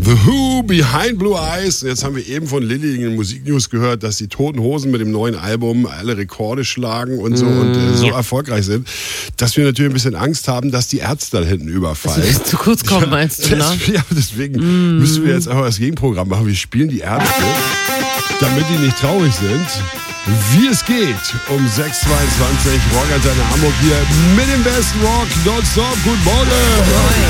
The Who, Behind Blue Eyes. Jetzt haben wir eben von Lilly in den Musiknews gehört, dass die Toten Hosen mit dem neuen Album alle Rekorde schlagen und so erfolgreich sind, dass wir natürlich ein bisschen Angst haben, dass die Ärzte da hinten überfallen. Das wird zu kurz kommen, meinst du, ne? Deswegen müssen wir jetzt einfach das Gegenprogramm machen. Wir spielen die Ärzte, damit die nicht traurig sind. Wie es geht um 6:22 Rockantenne Hamburg hier mit dem besten Rock nonstop. Guten Morgen!